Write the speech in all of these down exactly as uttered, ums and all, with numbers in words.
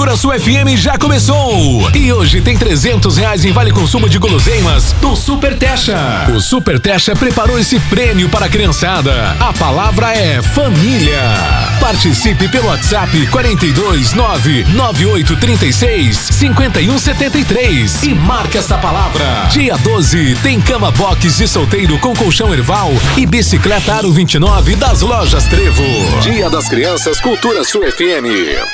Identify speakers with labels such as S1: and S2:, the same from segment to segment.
S1: Cultura Sul F M já começou. E hoje tem trezentos reais em vale consumo de guloseimas do Super Techa. O Super Techa preparou esse prêmio para a criançada. A palavra é família. Participe pelo WhatsApp quatro dois nove nove oito três seis cinco um sete três e marque esta palavra. Dia doze tem cama box de solteiro com colchão Erval e bicicleta Aro vinte e nove das lojas Trevo. Dia das Crianças, Cultura Sul F M.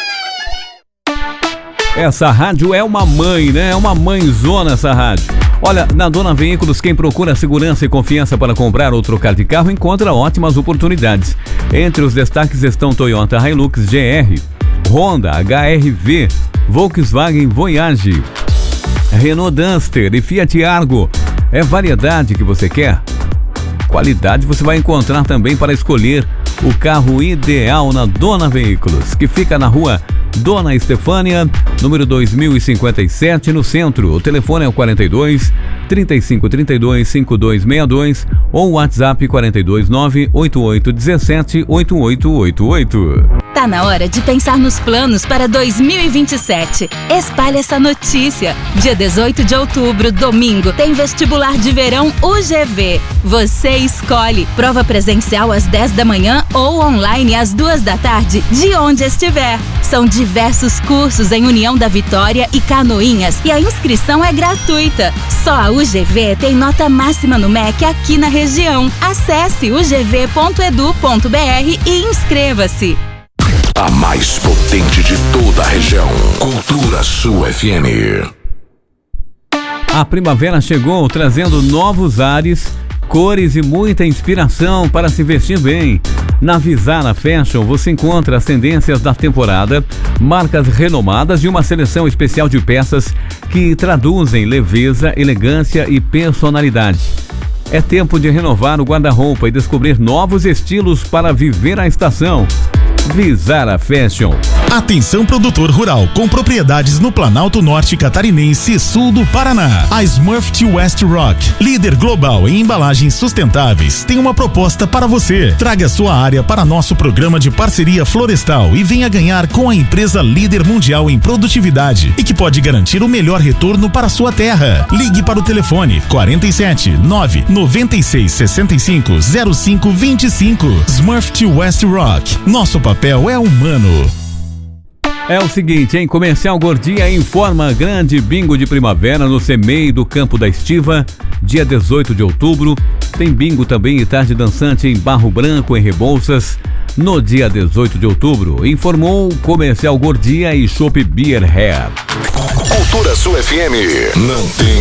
S2: Essa rádio é uma mãe, né? É uma mãezona essa rádio. Olha, na Dona Veículos, quem procura segurança e confiança para comprar ou trocar de carro encontra ótimas oportunidades. Entre os destaques estão Toyota Hilux G R, Honda H R V, Volkswagen Voyage, Renault Duster e Fiat Argo. É variedade que você quer? Qualidade você vai encontrar também para escolher o carro ideal na Dona Veículos, que fica na rua Dona Estefânia, número dois mil e cinquenta e sete, no centro. O telefone é o quarenta e dois, trinta e cinco, trinta e dois, cinquenta e dois sessenta e dois ou o WhatsApp quarenta e dois nove oito oito um sete oito oito oito oito.
S3: Tá na hora de pensar nos planos para dois mil e vinte e sete. Espalhe essa notícia. Dia dezoito de outubro, domingo, tem vestibular de verão U G V. Você escolhe. Prova presencial às dez da manhã ou online às duas da tarde, de onde estiver. São diversos cursos em União da Vitória e Canoinhas e a inscrição é gratuita. Só a U G V tem nota máxima no M E C aqui na região. Acesse u g v ponto e d u ponto b r e inscreva-se.
S1: A mais potente de toda a região. Cultura Sul F M.
S2: A primavera chegou trazendo novos ares, cores e muita inspiração para se vestir bem. Na Vizara Fashion você encontra as tendências da temporada, marcas renomadas e uma seleção especial de peças que traduzem leveza, elegância e personalidade. É tempo de renovar o guarda-roupa e descobrir novos estilos para viver a estação. Vizara Fashion.
S4: Atenção, produtor rural com propriedades no Planalto Norte Catarinense e Sul do Paraná. A Smurfit West Rock, líder global em embalagens sustentáveis, tem uma proposta para você. Traga sua área para nosso programa de parceria florestal e venha ganhar com a empresa líder mundial em produtividade e que pode garantir o melhor retorno para sua terra. Ligue para o telefone quarenta e sete, nove, noventa e seis, sessenta e cinco, zero cinco vinte e cinco. Smurfit West Rock. Nosso papel é humano.
S2: É o seguinte, em Comercial Gordia informa grande bingo de primavera no C M E I do Campo da Estiva, dia dezoito de outubro. Tem bingo também e tarde dançante em Barro Branco, em Rebouças, no dia dezoito de outubro. Informou Comercial Gordia e Shop Beer Hair.
S1: Cultura Sul F M não tem